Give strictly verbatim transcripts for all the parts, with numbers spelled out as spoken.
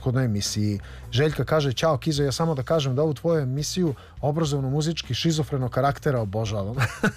prethodnoj emisiji. Željka kaže, ćao Kizo, ja samo da kažem da ovu tvoju emisiju obrazovno-muzički šizofrenog karaktera obožavam.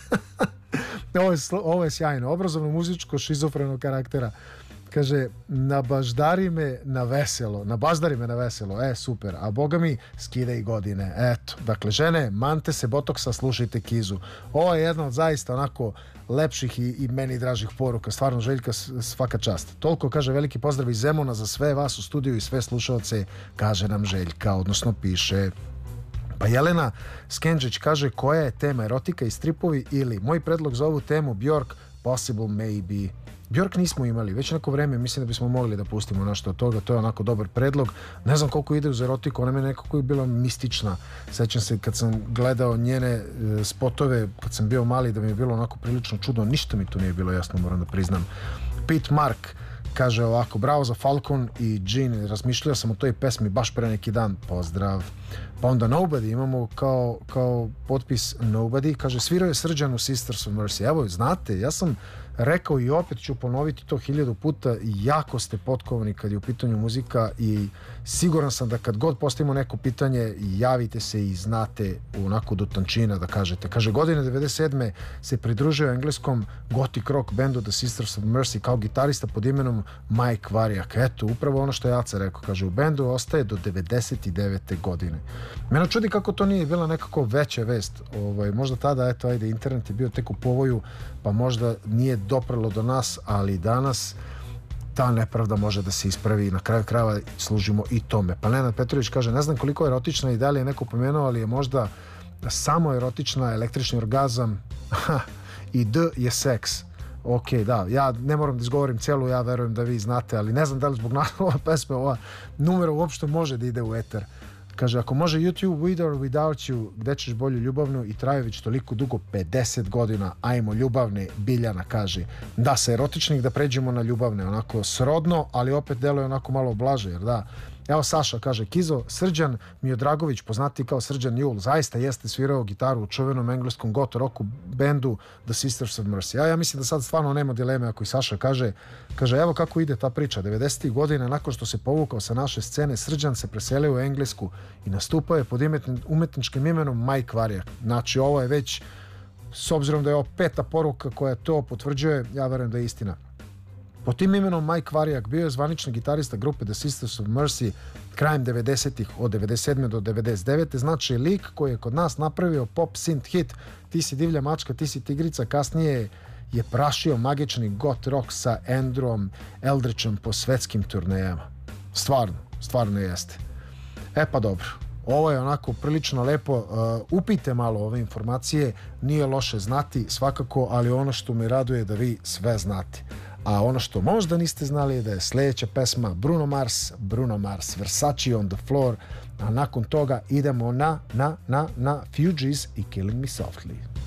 ovo, je, ovo je sjajno, obrazovno-muzičko šizofrenog karaktera. Kaže, nabaždari me na veselo, nabaždari me na veselo, e, super, a boga mi, skide i godine, eto. Dakle, žene, mante se botoksa, slušajte Kizu. Ovo je jedna od zaista onako lepših i, i meni dražih poruka, stvarno Željka, svaka čast. Toliko, kaže, veliki pozdrav iz Zemuna za sve vas u studiju i sve slušalce, kaže nam Željka, odnosno piše. Pa Jelena Skenđeć kaže, koja je tema, erotika i stripovi ili moj predlog za ovu temu, Bjork, Possible Maybe. Bjork nismo imali, već neko vreme mislim da bismo mogli da pustimo nešto od toga, to je onako dobar predlog. Ne znam koliko ide uz erotiku, ona mi je nekako bila mistična. Sećam se kad sam gledao njene e, spotove, kad sam bio mali, da mi je bilo onako prilično čudno, ništa mi tu nije bilo jasno, moram da priznam. Pete Mark kaže ovako, bravo za Falcon i Jean, razmišljao sam o toj pesmi baš pre neki dan, pozdrav. Pa onda Nobody, imamo kao, kao potpis Nobody, kaže, svirao je Srđan u Sisters of Mercy. Evo, znate, ja sam rekao i opet ću ponoviti to hiljadu puta, jako ste potkovani kad je u pitanju muzika i siguran sam da kad god postavimo neko pitanje, javite se i znate onako do tančina da kažete. Kaže, godine devedeset sedme se pridružio engleskom gothic rock bendu The Sisters of Mercy kao gitarista pod imenom Mike Varjak. Eto, upravo ono što je Aca rekao, kaže, u bendu ostaje do devedeset devete godine. Mene čudi kako to nije bila nekako veća vest. Ovaj, možda tada, eto, ajde, internet je bio tek u povoju, pa možda nije doprlo do nas, ali danas ta nepravda može da se ispravi i na kraju krajeva služimo i tome. Pa Nenad Petrović kaže, ne znam koliko je erotična i da li je neko pomenuo, ali je možda samo erotična, električni orgazam i D je seks. Ok, da, ja ne moram da izgovorim celu, ja verujem da vi znate, ali ne znam da li zbog naslova pesme ova numera uopšte može da ide u eter. Kaže, ako može YouTube With or Without You, gde ćeš bolju ljubavnu i traju već toliko dugo, pedeset godina, ajmo ljubavne, Biljana kaže. Da, sa erotičnih da pređemo na ljubavne, onako srodno, ali opet deluje onako malo blaže, jer da. Evo Saša kaže, Kizo, Srđan Miodragović, poznati kao Srđan Jul, zaista jeste svirao gitaru u čuvenom engleskom goth rocku bendu The Sisters of Mercy. Ja, ja mislim da sad stvarno nema dileme ako i Saša kaže, kaže, evo kako ide ta priča. devedesetih godina, nakon što se povukao sa naše scene, Srđan se preselio u Englesku i nastupao je pod umetničkim imenom Mike Varjak. Znači, ovo je već, s obzirom da je ovo peta poruka koja to potvrđuje, ja verujem da je istina. Pod tim imenom Mike Varjak bio je zvanični gitarista grupe The Sisters of Mercy krajem devedesetih, od devedeset sedme do devedeset devete. Znači, lik koji je kod nas napravio pop synth hit Ti si divlja mačka, ti si tigrica, kasnije je prašio magični goth rock sa Andrewom Eldritchom po svetskim turnejama. Stvarno, stvarno jeste. E pa dobro, ovo je onako prilično lepo. Uh, upijte malo ove informacije, nije loše znati svakako, ali ono što me raduje je da vi sve znate. A ono što možda niste znali je da je sljedeća pesma Bruno Mars, Bruno Mars, Versace on the Floor, a nakon toga idemo na, na, na, na Fugees i Killing Me Softly.